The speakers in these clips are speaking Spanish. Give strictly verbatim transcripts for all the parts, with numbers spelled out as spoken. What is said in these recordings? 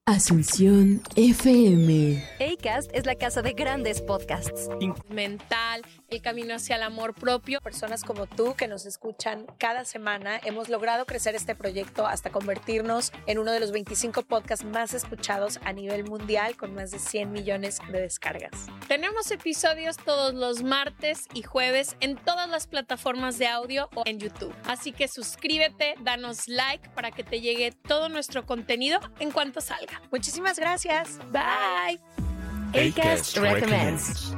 Asunción F M. Acast es la casa de grandes podcasts. Mental, el camino hacia el amor propio. Personas como tú que nos escuchan cada semana, hemos logrado crecer este proyecto hasta convertirnos en uno de los veinticinco podcasts más escuchados a nivel mundial, con más de cien millones de descargas. Tenemos episodios todos los martes y jueves en todas las plataformas de audio o en YouTube. Así que suscríbete, danos like para que te llegue todo nuestro contenido en cuanto salga. Muchísimas gracias. Bye. Acast recommends.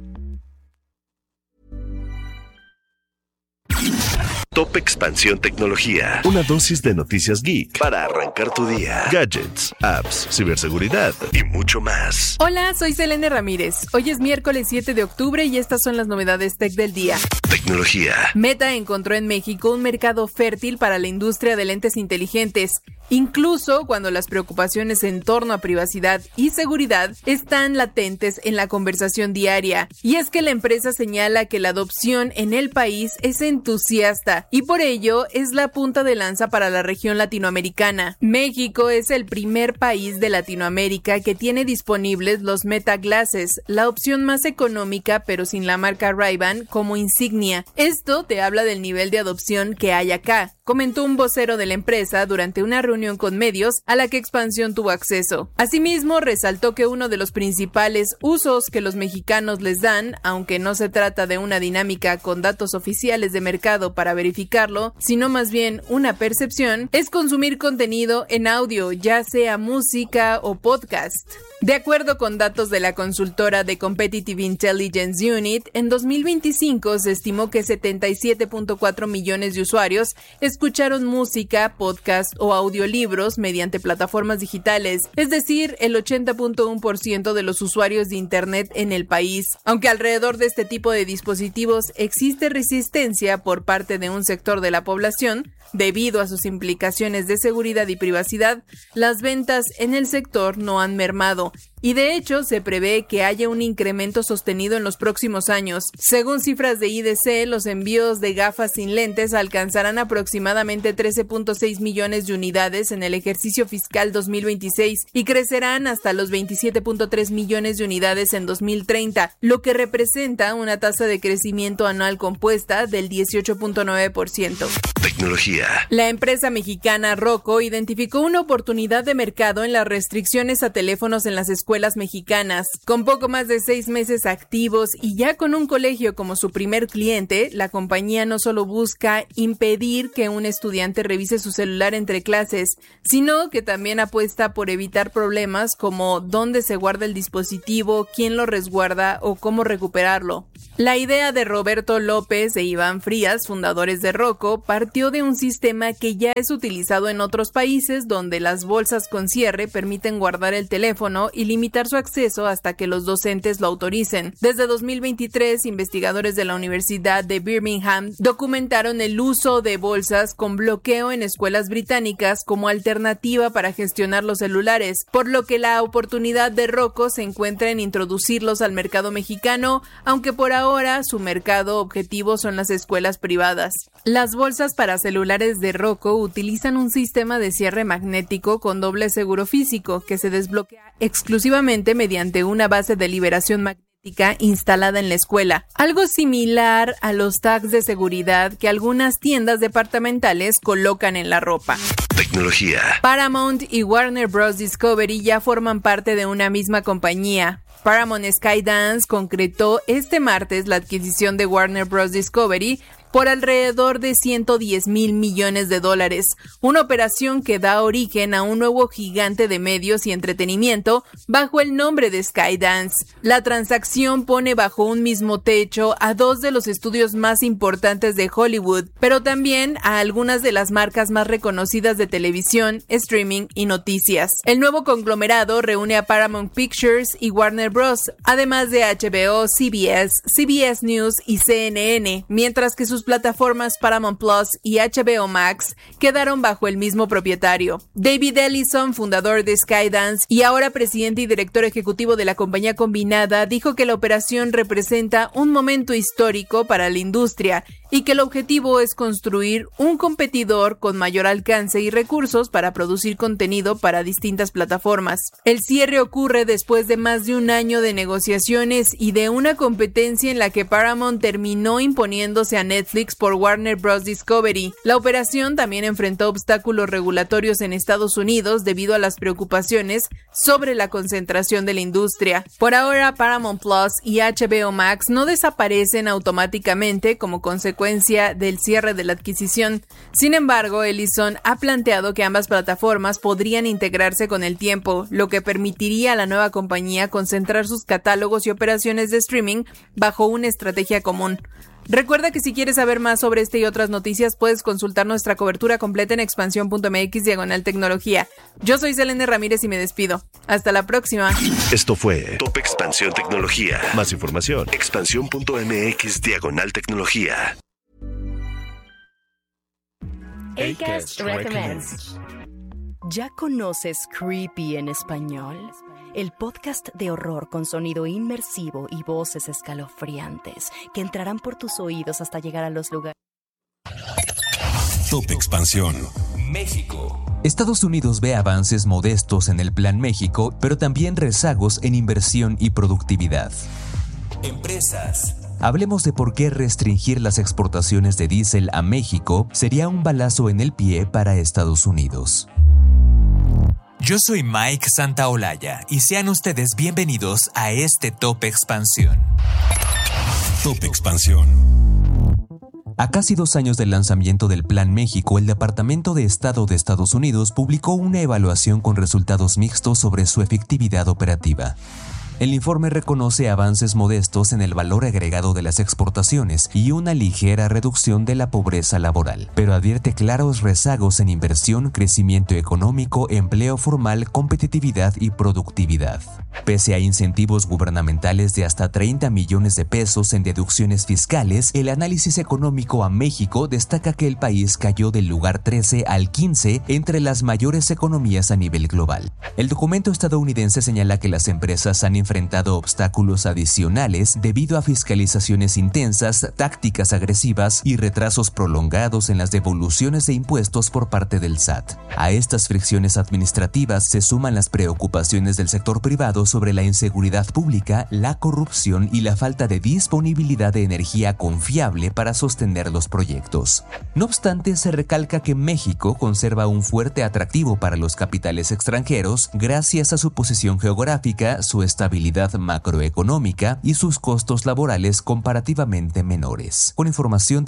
Top Expansión Tecnología. Una dosis de noticias geek para arrancar tu día. Gadgets, apps, ciberseguridad y mucho más. Hola, soy Selene Ramírez. Hoy es miércoles siete de octubre y estas son las novedades tech del día. Tecnología. Meta encontró en México un mercado fértil para la industria de lentes inteligentes, incluso cuando las preocupaciones en torno a privacidad y seguridad están latentes en la conversación diaria. Y es que la empresa señala que la adopción en el país es entusiasta y por ello es la punta de lanza para la región latinoamericana. México es el primer país de Latinoamérica que tiene disponibles los Meta Glasses, la opción más económica pero sin la marca Ray-Ban como insignia. Esto te habla del nivel de adopción que hay acá, comentó un vocero de la empresa durante una reunión con medios a la que Expansión tuvo acceso. Asimismo, resaltó que uno de los principales usos que los mexicanos les dan, aunque no se trata de una dinámica con datos oficiales de mercado para verificarlo, sino más bien una percepción, es consumir contenido en audio, ya sea música o podcast. De acuerdo con datos de la consultora de Competitive Intelligence Unit, en dos mil veinticinco se estimó que setenta y siete punto cuatro millones de usuarios escucharon música, podcast o audiolibros mediante plataformas digitales, es decir, el ochenta punto uno por ciento de los usuarios de Internet en el país. Aunque alrededor de este tipo de dispositivos existe resistencia por parte de un sector de la población, debido a sus implicaciones de seguridad y privacidad, las ventas en el sector no han mermado. Y de hecho, se prevé que haya un incremento sostenido en los próximos años. Según cifras de I D C, los envíos de gafas sin lentes alcanzarán aproximadamente trece punto seis millones de unidades en el ejercicio fiscal dos mil veintiséis y crecerán hasta los veintisiete punto tres millones de unidades en dos mil treinta, lo que representa una tasa de crecimiento anual compuesta del dieciocho punto nueve por ciento. Tecnología. La empresa mexicana Roku identificó una oportunidad de mercado en las restricciones a teléfonos en las escuelas mexicanas. Con poco más de seis meses activos y ya con un colegio como su primer cliente, la compañía no solo busca impedir que un estudiante revise su celular entre clases, sino que también apuesta por evitar problemas como dónde se guarda el dispositivo, quién lo resguarda o cómo recuperarlo. La idea de Roberto López e Iván Frías, fundadores de Roku, partió de un sistema que ya es utilizado en otros países donde las bolsas con cierre permiten guardar el teléfono y limitar su acceso hasta que los docentes lo autoricen. Desde dos mil veintitrés, investigadores de la Universidad de Birmingham documentaron el uso de bolsas con bloqueo en escuelas británicas como alternativa para gestionar los celulares, por lo que la oportunidad de Roku se encuentra en introducirlos al mercado mexicano, aunque por ahora su mercado objetivo son las escuelas privadas. Las bolsas para celulares de Roku utilizan un sistema de cierre magnético con doble seguro físico que se desbloquea exclusivamente mediante una base de liberación magnética instalada en la escuela, algo similar a los tags de seguridad que algunas tiendas departamentales colocan en la ropa. Tecnología. Paramount y Warner Bros. Discovery ya forman parte de una misma compañía. Paramount Skydance concretó este martes la adquisición de Warner Bros. Discovery por alrededor de ciento diez mil millones de dólares, una operación que da origen a un nuevo gigante de medios y entretenimiento bajo el nombre de Skydance. La transacción pone bajo un mismo techo a dos de los estudios más importantes de Hollywood, pero también a algunas de las marcas más reconocidas de televisión, streaming y noticias. El nuevo conglomerado reúne a Paramount Pictures y Warner Bros., además de H B O, C B S, C B S News y C N N, mientras que sus plataformas Paramount Plus y H B O Max quedaron bajo el mismo propietario. David Ellison, fundador de Skydance y ahora presidente y director ejecutivo de la compañía combinada, dijo que la operación representa un momento histórico para la industria y que el objetivo es construir un competidor con mayor alcance y recursos para producir contenido para distintas plataformas. El cierre ocurre después de más de un año de negociaciones y de una competencia en la que Paramount terminó imponiéndose a Netflix por Warner Bros. Discovery. La operación también enfrentó obstáculos regulatorios en Estados Unidos debido a las preocupaciones sobre la concentración de la industria. Por ahora, Paramount Plus y H B O Max no desaparecen automáticamente como consecuencia del cierre de la adquisición. Sin embargo, Ellison ha planteado que ambas plataformas podrían integrarse con el tiempo, lo que permitiría a la nueva compañía concentrar sus catálogos y operaciones de streaming bajo una estrategia común. Recuerda que si quieres saber más sobre este y otras noticias, puedes consultar nuestra cobertura completa en expansión punto m x diagonal tecnología. Yo soy Selene Ramírez y me despido. Hasta la próxima. Esto fue Top Expansión Tecnología. Más información, expansión punto m x diagonal tecnología. Acast Recommends. ¿Ya conoces Creepy en español? El podcast de horror con sonido inmersivo y voces escalofriantes que entrarán por tus oídos hasta llegar a los lugares. Top Expansión. México. Estados Unidos ve avances modestos en el Plan México, pero también rezagos en inversión y productividad. Empresas. Hablemos de por qué restringir las exportaciones de diésel a México sería un balazo en el pie para Estados Unidos. Yo soy Mike Santaolalla y sean ustedes bienvenidos a este Top Expansión. Top Expansión. A casi dos años del lanzamiento del Plan México, el Departamento de Estado de Estados Unidos publicó una evaluación con resultados mixtos sobre su efectividad operativa. El informe reconoce avances modestos en el valor agregado de las exportaciones y una ligera reducción de la pobreza laboral, pero advierte claros rezagos en inversión, crecimiento económico, empleo formal, competitividad y productividad. Pese a incentivos gubernamentales de hasta treinta millones de pesos en deducciones fiscales, el análisis económico a México destaca que el país cayó del lugar trece al quince entre las mayores economías a nivel global. El documento estadounidense señala que las empresas han enfrentado obstáculos adicionales debido a fiscalizaciones intensas, tácticas agresivas y retrasos prolongados en las devoluciones de impuestos por parte del S A T. A estas fricciones administrativas se suman las preocupaciones del sector privado sobre la inseguridad pública, la corrupción y la falta de disponibilidad de energía confiable para sostener los proyectos. No obstante, se recalca que México conserva un fuerte atractivo para los capitales extranjeros gracias a su posición geográfica, su estabilidad macroeconómica y sus costos laborales comparativamente menores. Con información de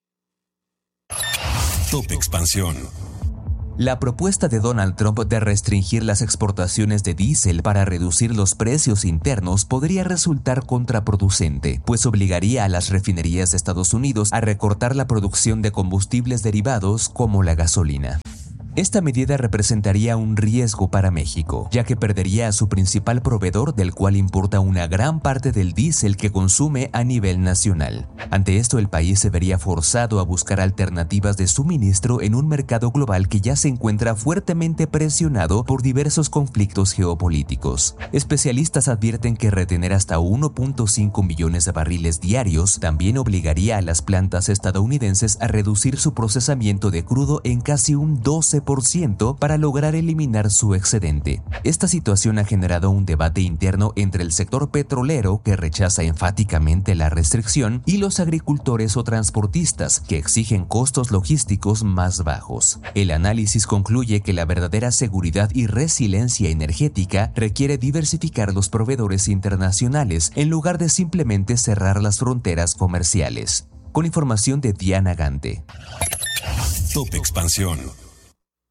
Top Expansión. La propuesta de Donald Trump de restringir las exportaciones de diésel para reducir los precios internos podría resultar contraproducente, pues obligaría a las refinerías de Estados Unidos a recortar la producción de combustibles derivados como la gasolina. Esta medida representaría un riesgo para México, ya que perdería a su principal proveedor, del cual importa una gran parte del diésel que consume a nivel nacional. Ante esto, el país se vería forzado a buscar alternativas de suministro en un mercado global que ya se encuentra fuertemente presionado por diversos conflictos geopolíticos. Especialistas advierten que retener hasta uno punto cinco millones de barriles diarios también obligaría a las plantas estadounidenses a reducir su procesamiento de crudo en casi un doce por ciento para lograr eliminar su excedente. Esta situación ha generado un debate interno entre el sector petrolero, que rechaza enfáticamente la restricción, y los agricultores o transportistas, que exigen costos logísticos más bajos. El análisis concluye que la verdadera seguridad y resiliencia energética requiere diversificar los proveedores internacionales en lugar de simplemente cerrar las fronteras comerciales. Con información de Diana Gante. Top Expansión.